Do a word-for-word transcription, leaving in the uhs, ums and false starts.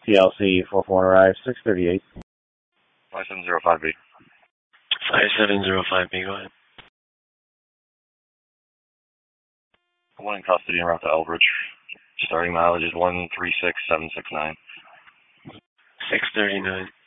T L C four four arrive, six thirty-eight. five seven zero five B. five seven zero five B, go ahead. One in custody en route to Elbridge. Starting mileage is one three six seven six nine. six thirty-nine.